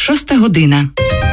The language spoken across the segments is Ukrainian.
6 година.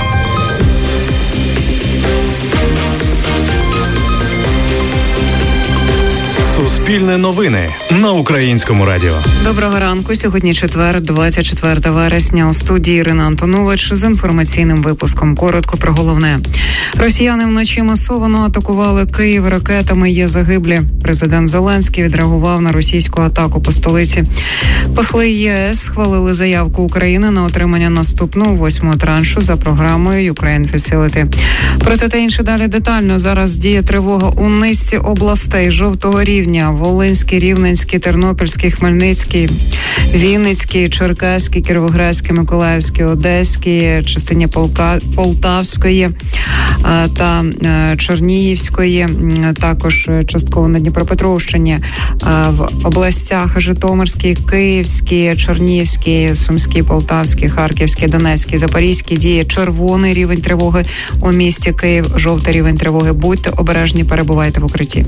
Суспільне новини на Українському радіо. Доброго ранку. Сьогодні четвер, 24 вересня. У студії Ірина Антонович з інформаційним випуском. Коротко про головне. Росіяни вночі масово атакували Київ ракетами. Є загиблі. Президент Зеленський відреагував на російську атаку по столиці. Посли ЄС схвалили заявку України на отримання наступного 8-го траншу за програмою Ukraine Facility. Про це та інше далі детально. Зараз діє тривога у низці областей жовтого рівня. Волинський, Рівненський, Тернопільський, Хмельницький, Вінницький, Черкаський, Кіровоградський, Миколаївський, Одеський, частині Полтавської та Чернігівської, також частково на Дніпропетровщині, в областях Житомирській, Київській, Чернігівській, Сумській, Полтавській, Харківській, Донецькій, Запорізькій діє червоний рівень тривоги у місті Київ, жовтий рівень тривоги. Будьте обережні, перебувайте в укритті.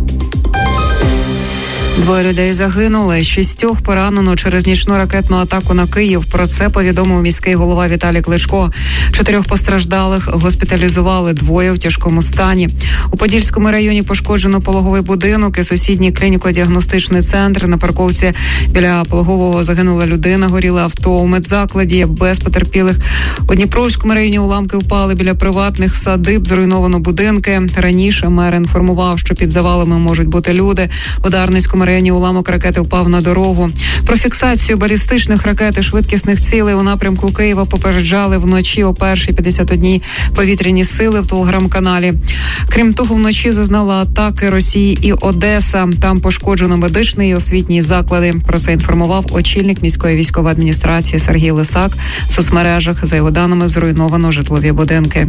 2 людей загинули, 6 поранено через нічну ракетну атаку на Київ. Про це повідомив міський голова Віталій Кличко. 4 постраждалих госпіталізували, 2 в тяжкому стані. У Подільському районі пошкоджено пологовий будинок і сусідній клініко-діагностичний центр. На парковці біля пологового загинула людина, горіло авто. У медзакладі без потерпілих. У Дніпровському районі уламки впали біля приватних садиб, зруйновано будинки. Раніше мер інформував, що під завалами можуть бути люди. У Дарницькому районі уламок ракети впав на дорогу. Про фіксацію балістичних ракет і швидкісних цілей у напрямку Києва попереджали вночі о 1:51 повітряні сили в телеграм-каналі. Крім того, вночі зазнала атаки Росії і Одеса. Там пошкоджено медичний і освітній заклади. Про це інформував очільник міської військової адміністрації Сергій Лисак. В соцмережах, за його даними, зруйновано житлові будинки.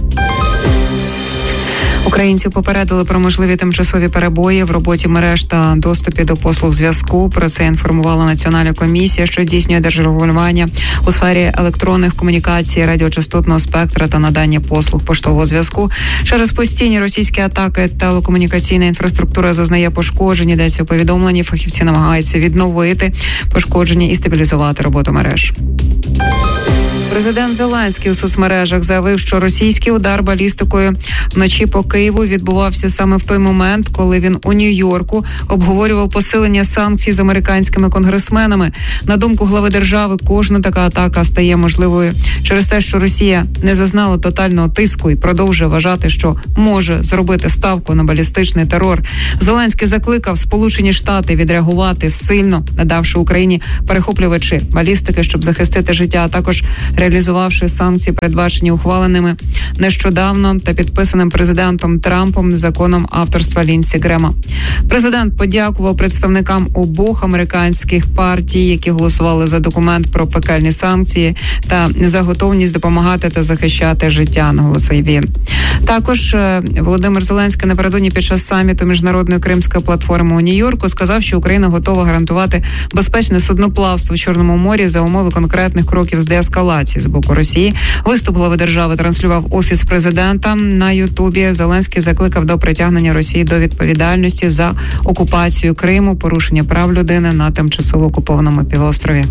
Українців попередили про можливі тимчасові перебої в роботі мереж та доступі до послуг зв'язку. Про це інформувала Національна комісія, що здійснює держрегулювання у сфері електронних комунікацій, радіочастотного спектра та надання послуг поштового зв'язку. Через постійні російські атаки телекомунікаційна інфраструктура зазнає пошкоджень. Йдеться у повідомленні. Фахівці намагаються відновити пошкодження і стабілізувати роботу мереж. Президент Зеленський у соцмережах заявив, що російський удар балістикою вночі по Києву відбувався саме в той момент, коли він у Нью-Йорку обговорював посилення санкцій з американськими конгресменами. На думку глави держави, кожна така атака стає можливою через те, що Росія не зазнала тотального тиску і продовжує вважати, що може зробити ставку на балістичний терор. Зеленський закликав Сполучені Штати відреагувати сильно, надавши Україні перехоплювачі балістики, щоб захистити життя, а також реалізувавши санкції, передбачені ухваленими нещодавно та підписаним президентом Трампом законом авторства Лінсі Грема. Президент подякував представникам обох американських партій, які голосували за документ про пекельні санкції та за готовність допомагати та захищати життя, наголосив він. Також Володимир Зеленський напередодні під час саміту Міжнародної Кримської платформи у Нью-Йорку сказав, що Україна готова гарантувати безпечне судноплавство в Чорному морі за умови конкретних кроків з деескалації з боку Росії. Виступ глави держави транслював Офіс президента на Ютубі. Зеленський закликав до притягнення Росії до відповідальності за окупацію Криму, порушення прав людини на тимчасово окупованому півострові.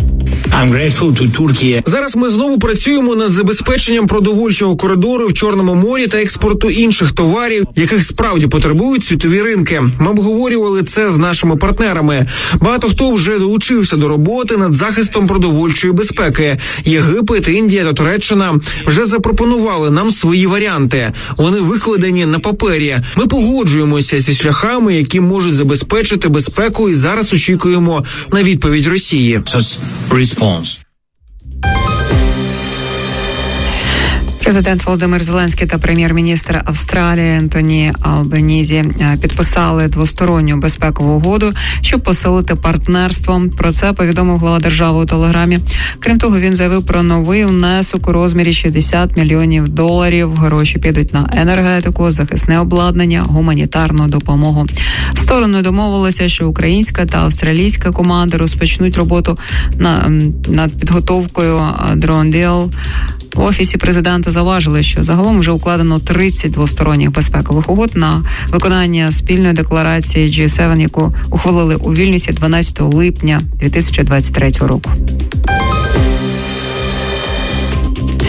Зараз ми знову працюємо над забезпеченням продовольчого коридору в Чорному морі та експорту інших товарів, яких справді потребують світові ринки. Ми обговорювали це з нашими партнерами. Багато хто вже долучився до роботи над захистом продовольчої безпеки. Єгипет, Індія та Туреччина вже запропонували нам свої варіанти. Вони викладені на папері. Ми погоджуємося зі шляхами, які можуть забезпечити безпеку, і зараз очікуємо на відповідь Росії. Президент Володимир Зеленський та прем'єр-міністр Австралії Ентоні Албанізі підписали двосторонню безпекову угоду, щоб посилити партнерство. Про це повідомив глава держави у телеграмі. Крім того, він заявив про новий внесок у розмірі $60 мільйонів. Гроші підуть на енергетику, захисне обладнання, гуманітарну допомогу. Сторони домовилися, що українська та австралійська команди розпочнуть роботу над підготовкою Drone Deal. В Офісі президента зауважили, що загалом вже укладено 30 двосторонніх безпекових угод на виконання спільної декларації G7, яку ухвалили у Вільнюсі 12 липня 2023 року.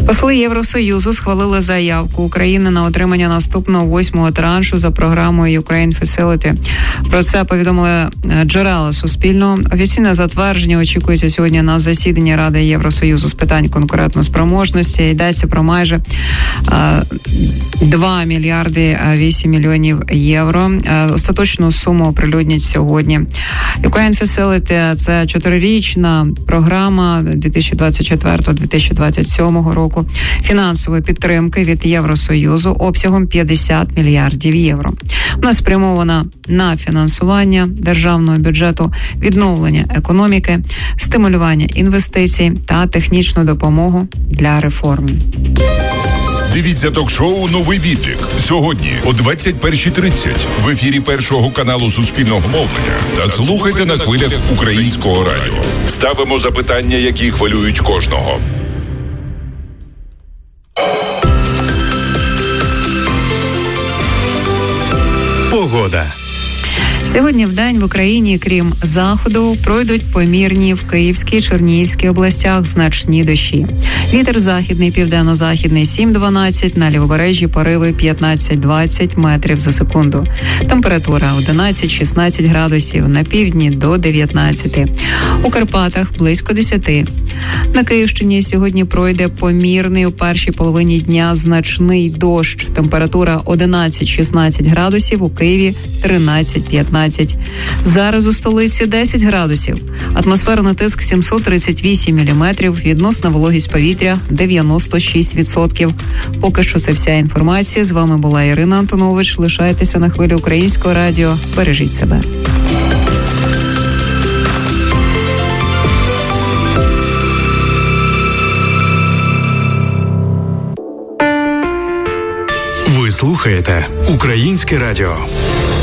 Посли Євросоюзу схвалили заявку України на отримання наступного 8-го траншу за програмою Ukraine Facility. Про це повідомили джерела Суспільного. Офіційне затвердження очікується сьогодні на засіданні Ради Євросоюзу з питань конкурентоспроможності. Йдеться про майже 2 мільярди 8 мільйонів євро. Остаточну суму оприлюднять сьогодні. Ukraine Facility – це 4-річна програма 2024-2027 року фінансової підтримки від Євросоюзу обсягом 50 мільярдів євро. Вона спрямована на фінансування державного бюджету, відновлення економіки, стимулювання інвестицій та технічну допомогу для реформ. Дивіться ток-шоу «Новий відлік» сьогодні о 21:30 в ефірі Першого каналу Суспільного мовлення та слухайте на хвилях Українського радіо. Ставимо запитання, які хвилюють кожного. Погода. Сьогодні вдень в Україні, крім заходу, пройдуть помірні в Київській, Чернігівській областях значні дощі. Вітер західний, південно-західний 7-12, на лівобережжі пориви 15-20 метрів за секунду. Температура 11-16 градусів, на півдні до 19. У Карпатах близько 10. На Київщині сьогодні пройде помірний у першій половині дня значний дощ. Температура 11-16 градусів, у Києві 13-15. Зараз у столиці 10 градусів. Атмосферний тиск 738 міліметрів, відносна вологість повітря 96%. Поки що це вся інформація. З вами була Ірина Антонович. Лишайтеся на хвилі Українського радіо. Бережіть себе. Ви слухаєте Українське радіо.